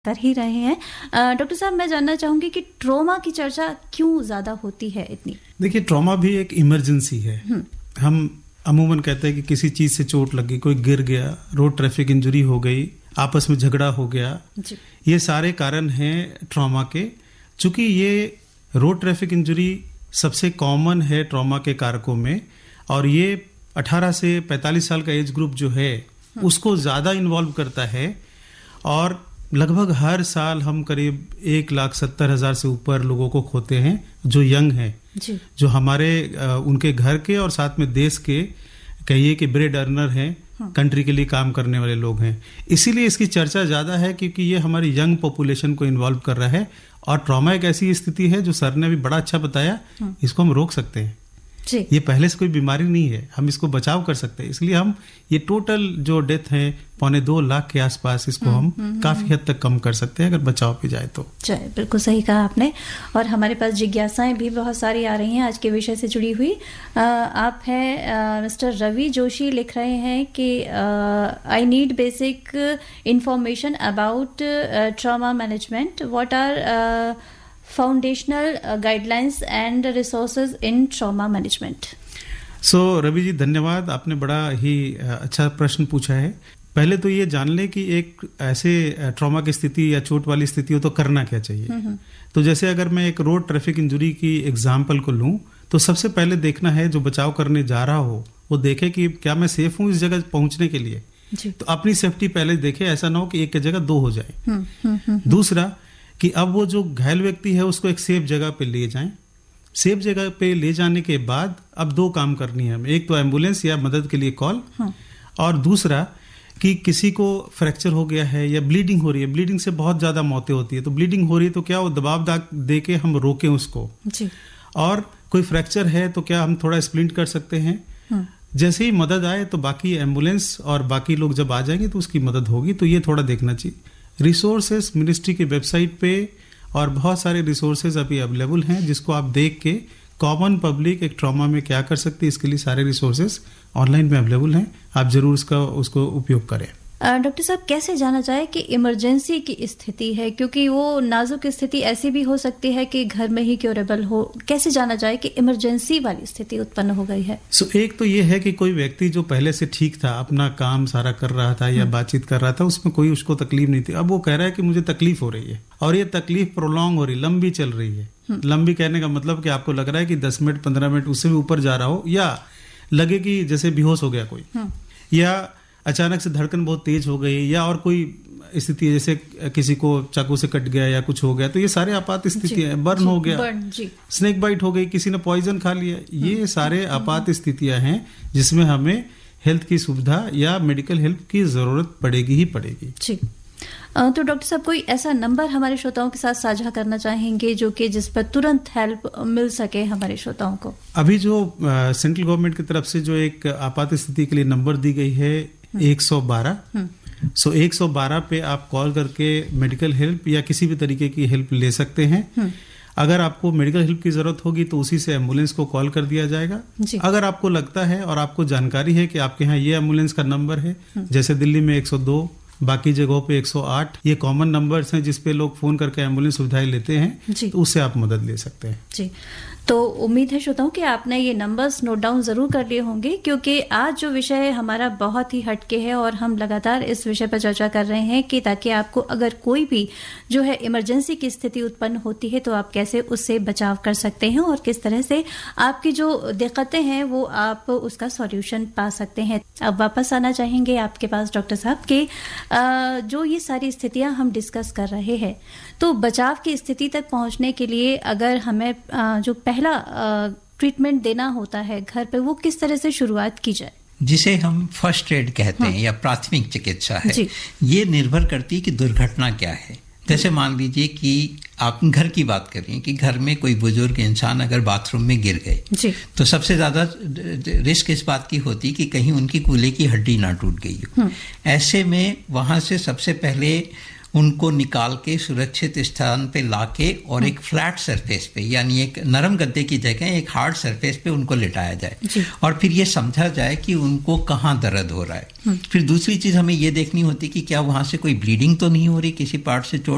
कर ही रहे हैं। डॉक्टर साहब, मैं जानना चाहूंगी कि ट्रॉमा की चर्चा क्यों ज्यादा होती है इतनी? देखिए, ट्रॉमा भी एक इमरजेंसी है। हम अमूमन कहते हैं कि किसी चीज से चोट लग गई, कोई गिर गया, रोड ट्रैफिक इंजरी हो गई, आपस में झगड़ा हो गया, ये सारे कारण हैं ट्रॉमा के। चूंकि ये रोड ट्रैफिक इंजरी सबसे कॉमन है ट्रॉमा के कारकों में, और ये 18 से 45 साल का एज ग्रुप जो है उसको ज्यादा इन्वॉल्व करता है। और लगभग हर साल हम करीब 1,70,000 से ऊपर लोगों को खोते हैं जो यंग हैं, जो हमारे उनके घर के और साथ में देश के कहिए कि ब्रेड अर्नर हैं, कंट्री के लिए काम करने वाले लोग हैं। इसीलिए इसकी चर्चा ज्यादा है क्योंकि ये हमारी यंग पॉपुलेशन को इन्वॉल्व कर रहा है। और ट्रॉमा एक ऐसी स्थिति है जो सर ने भी बड़ा अच्छा बताया, इसको हम रोक सकते हैं। ये पहले से कोई बीमारी नहीं है, हम इसको बचाव कर सकते हैं। इसलिए हम ये टोटल जो डेथ है 2.25 लाख के आसपास, इसको हम काफी हद तक कम कर सकते हैं अगर बचाव पे जाए तो। बिल्कुल सही कहा आपने। और हमारे पास जिज्ञासाएं भी बहुत सारी आ रही हैं आज के विषय से जुड़ी हुई। आप हैं मिस्टर रवि जोशी, लिख रहे हैं कि I need basic information about trauma management. What are foundational guidelines and resources in trauma management? So Ravi ji, धन्यवाद, आपने बड़ा ही अच्छा प्रश्न पूछा है। पहले तो ये जान लें कि एक ऐसे ट्रॉमा की स्थिति या चोट वाली स्थिति हो तो करना क्या चाहिए। तो जैसे अगर मैं एक रोड ट्रैफिक इंजरी की एग्जाम्पल को लूं तो सबसे पहले देखना है जो बचाव करने जा रहा हो वो देखे कि क्या मैं सेफ हूं इस जगह पहुंचने के लिए। तो अपनी सेफ्टी पहले देखे, ऐसा ना हो कि एक की जगह दो हो जाए। दूसरा कि अब वो जो घायल व्यक्ति है उसको एक सेफ जगह पे ले जाएं। सेफ जगह पे ले जाने के बाद अब दो काम करनी है हमें, एक तो एम्बुलेंस या मदद के लिए कॉल, और दूसरा कि किसी को फ्रैक्चर हो गया है या ब्लीडिंग हो रही है। ब्लीडिंग से बहुत ज्यादा मौतें होती है, तो ब्लीडिंग हो रही है तो क्या वो दबाव दे के हम रोकें उसको जी। और कोई फ्रैक्चर है तो क्या हम थोड़ा स्प्लिंट कर सकते हैं। जैसे ही मदद आए तो बाकी एम्बुलेंस और बाकी लोग जब आ जाएंगे तो उसकी मदद होगी। तो ये थोड़ा देखना चाहिए। रिसोर्सेस मिनिस्ट्री की वेबसाइट पे और बहुत सारे रिसोर्सेज अभी अवेलेबल हैं जिसको आप देख के कॉमन पब्लिक एक ट्रॉमा में क्या कर सकती है, इसके लिए सारे रिसोर्सेज ऑनलाइन में अवेलेबल हैं। आप जरूर उसको उपयोग करें। डॉक्टर साहब, कैसे जाना जाए कि इमरजेंसी की स्थिति है, क्योंकि वो नाजुक स्थिति ऐसी भी हो सकती है कि घर में ही क्योरेबल हो। कैसे जाना जाए कि इमरजेंसी वाली स्थिति उत्पन्न हो गई है? एक तो ये है कि कोई व्यक्ति जो पहले से ठीक था, अपना काम सारा कर रहा था या बातचीत कर रहा था, उसमें कोई उसको तकलीफ नहीं थी। अब वो कह रहा है कि मुझे तकलीफ हो रही है और ये तकलीफ प्रोलॉन्ग हो रही, लंबी चल रही है। लंबी कहने का मतलब कि आपको लग रहा है कि 10 मिनट 15 मिनट उससे भी ऊपर जा रहा हो, या लगे कि जैसे बेहोश हो गया कोई, या अचानक से धड़कन बहुत तेज हो गई, या और कोई स्थिति है जैसे किसी को चाकू से कट गया या कुछ हो गया। तो ये सारे आपात स्थितियां हैं। बर्न हो गया, स्नेक बाइट हो गई, किसी ने पॉइजन खा लिया, ये सारे आपात स्थितियां हैं जिसमें हमें हेल्थ की सुविधा या मेडिकल हेल्प की जरूरत पड़ेगी ही पड़ेगी जी। तो डॉक्टर साहब, कोई ऐसा नंबर हमारे श्रोताओं के साथ साझा करना चाहेंगे जो कि जिस पर तुरंत हेल्प मिल सके हमारे श्रोताओं को? अभी जो सेंट्रल गवर्नमेंट की तरफ से जो एक आपात स्थिति के लिए नंबर दी गई है 112, 112 पे आप कॉल करके मेडिकल हेल्प या किसी भी तरीके की हेल्प ले सकते हैं। अगर आपको मेडिकल हेल्प की जरूरत होगी तो उसी से एम्बुलेंस को कॉल कर दिया जाएगा। अगर आपको लगता है और आपको जानकारी है कि आपके यहाँ ये एम्बुलेंस का नंबर है, जैसे दिल्ली में 102, बाकी जगहों पे 108, ये कॉमन नंबर्स हैं जिसपे लोग फोन करके एम्बुलेंस सुविधाएं लेते हैं, तो उससे आप मदद ले सकते हैं जी। तो उम्मीद है श्रोताओं कि आपने ये नंबर्स नोट डाउन जरूर कर लिए होंगे, क्योंकि आज जो विषय है हमारा बहुत ही हटके है और हम लगातार इस विषय पर चर्चा कर रहे हैं कि ताकि आपको अगर कोई भी जो है इमरजेंसी की स्थिति उत्पन्न होती है तो आप कैसे उससे बचाव कर सकते हैं और किस तरह से आपकी जो दिक्कतें हैं वो आप उसका सॉल्यूशन पा सकते हैं। अब वापस आना चाहेंगे आपके पास डॉक्टर साहब के जो ये सारी स्थितियां हम डिस्कस कर रहे हैं, तो बचाव की स्थिति तक पहुंचने के लिए अगर हमें जो पहला ट्रीटमेंट देना होता है घर पे, वो किस तरह से शुरुआत की जाए? जिसे हम फर्स्ट एड कहते हैं या प्राथमिक चिकित्सा है, ये निर्भर करती है कि दुर्घटना क्या है। जैसे मान लीजिए कि आप घर की बात कर रही हैं कि घर में कोई बुजुर्ग इंसान अगर बाथरूम में गिर गए तो सबसे ज्यादा रिस्क इस बात की होती है कि कहीं उनकी कूल्हे की हड्डी ना टूट गई हो। ऐसे में वहां से सबसे पहले उनको निकाल के सुरक्षित स्थान पे लाके और एक फ्लैट सरफेस पे, यानी एक नरम गद्दे की जगह एक हार्ड सरफेस पे उनको लिटाया जाए और फिर ये समझा जाए कि उनको कहाँ दर्द हो रहा है। फिर दूसरी चीज हमें ये देखनी होती है कि क्या वहां से कोई ब्लीडिंग तो नहीं हो रही, किसी पार्ट से चोट